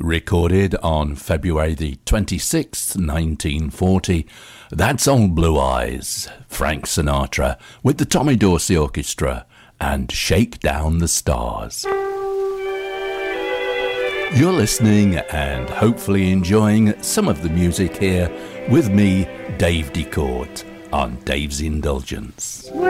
recorded on February the 26th, 1940. That's Old Blue Eyes, Frank Sinatra, with the Tommy Dorsey Orchestra, and Shake Down the Stars. You're listening and hopefully enjoying some of the music here with me, Dave Decourt, on Dave's Indulgence.